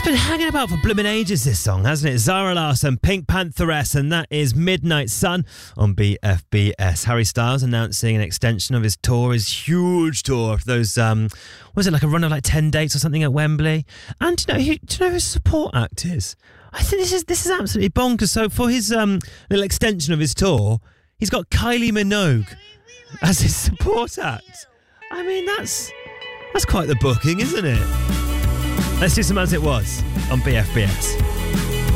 been hanging about for blooming ages, this song, hasn't it? Zara Larsson, Pink Pantheress, and that is Midnight Sun on BFBS. Harry Styles announcing an extension of his tour, his huge tour. Those, was it like a run of like 10 dates or something at Wembley? And do you know who his support act is? I think this is absolutely bonkers. So for his little extension of his tour, he's got Kylie Minogue as his support act. I mean, that's quite the booking, isn't it? Let's do some As It Was on BFBS.